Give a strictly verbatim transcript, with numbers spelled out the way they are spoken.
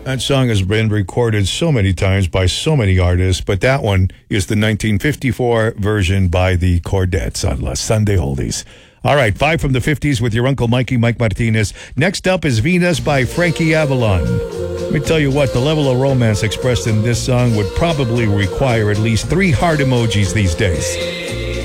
That song has been recorded so many times by so many artists, but that one is the nineteen fifty-four version by the Chordettes on La Sunday Oldies. All right, five from the fifties with your Uncle Mikey, Mike Martinez. Next up is Venus by Frankie Avalon. Let me tell you what, the level of romance expressed in this song would probably require at least three heart emojis these days.